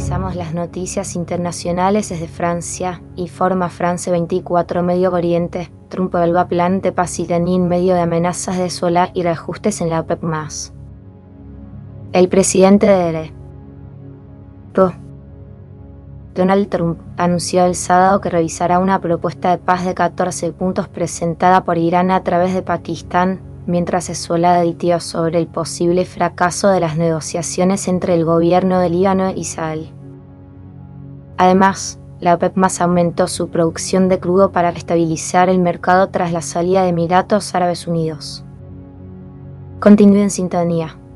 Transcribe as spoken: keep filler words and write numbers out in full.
Revisamos las noticias internacionales desde Francia. Informa France veinticuatro, Medio Oriente. Trump vuelve a plan de paz iraní en medio de amenazas de solar y reajustes en la OPEP más. El presidente de Donald Trump anunció el sábado que revisará una propuesta de paz de catorce puntos presentada por Irán a través de Pakistán, mientras se suele aditió sobre el posible fracaso de las negociaciones entre el gobierno de Líbano e Israel. Además, la OPEP más aumentó su producción de crudo para estabilizar el mercado tras la salida de Emiratos Árabes Unidos. Continúe en sintonía.